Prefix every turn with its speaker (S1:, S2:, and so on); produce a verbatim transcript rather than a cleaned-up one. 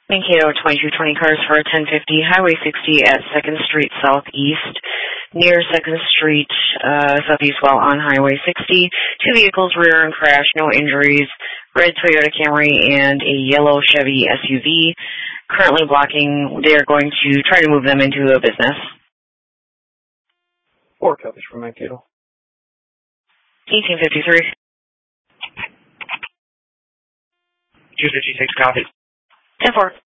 S1: Mankato twenty-two twenty cars for a ten fifty Highway sixty at second Street Southeast, near second Street uh, Southeast while on Highway sixty. Two vehicles rear and crash, no injuries. Red Toyota Camry and a yellow Chevy S U V. Currently blocking. They are going to try to move them into a business.
S2: Four copies from Mankato.
S1: eighteen fifty-three.
S2: two fifty-six copies.
S1: ten four.